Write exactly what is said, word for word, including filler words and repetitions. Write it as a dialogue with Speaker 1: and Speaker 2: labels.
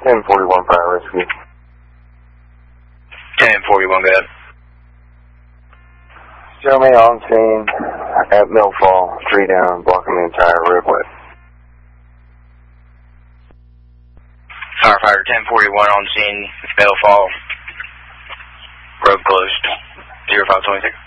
Speaker 1: ten forty-one Fire Rescue.
Speaker 2: ten forty-one, go ahead.
Speaker 1: Jeremy on scene at Millfall, tree down, blocking the entire roadway.
Speaker 2: Firefighter ten forty-one on scene, Millfall, road closed, zero five twenty-six.